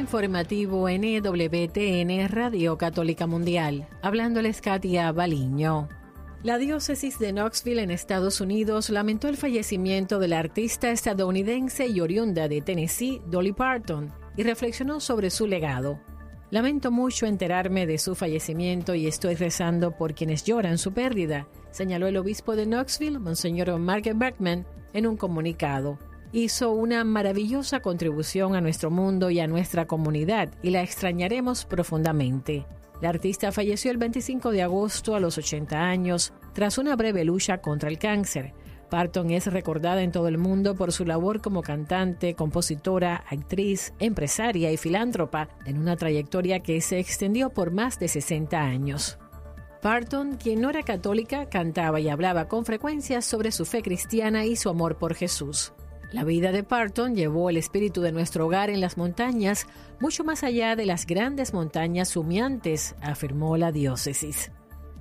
informativo NWTN Radio Católica Mundial. Hablándoles Katia Baliño. La diócesis de Knoxville en Estados Unidos lamentó el fallecimiento de la artista estadounidense y oriunda de Tennessee, Dolly Parton, y reflexionó sobre su legado. Lamento mucho enterarme de su fallecimiento y estoy rezando por quienes lloran su pérdida, señaló el obispo de Knoxville, Monseñor Mark Bergman, en un comunicado. Hizo una maravillosa contribución a nuestro mundo y a nuestra comunidad y la extrañaremos profundamente. La artista falleció el 25 de agosto a los 80 años tras una breve lucha contra el cáncer. Parton es recordada en todo el mundo por su labor como cantante, compositora, actriz, empresaria y filántropa en una trayectoria que se extendió por más de 60 años. Parton, quien no era católica, cantaba y hablaba con frecuencia sobre su fe cristiana y su amor por Jesús. La vida de Parton llevó el espíritu de nuestro hogar en las montañas, mucho más allá de las grandes montañas humeantes, afirmó la diócesis.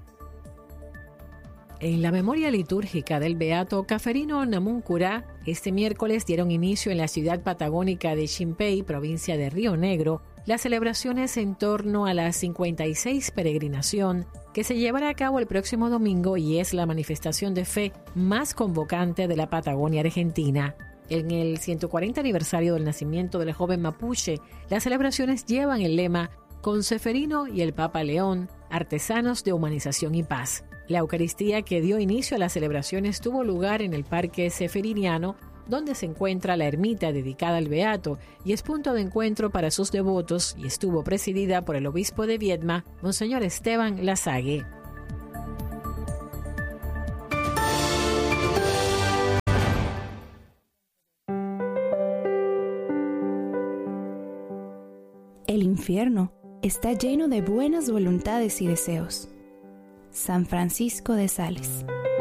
En la memoria litúrgica del beato Caferino Namuncurá, este miércoles dieron inicio en la ciudad patagónica de Ximpey, provincia de Río Negro, las celebraciones en torno a la 56 peregrinación que se llevará a cabo el próximo domingo y es la manifestación de fe más convocante de la Patagonia Argentina. En el 140 aniversario del nacimiento del joven mapuche, las celebraciones llevan el lema «Con Ceferino y el Papa León, artesanos de humanización y paz». La Eucaristía que dio inicio a las celebraciones tuvo lugar en el Parque Ceferiniano, donde se encuentra la ermita dedicada al beato y es punto de encuentro para sus devotos y estuvo presidida por el obispo de Viedma, Monseñor Esteban Lasague. El infierno está lleno de buenas voluntades y deseos. San Francisco de Sales.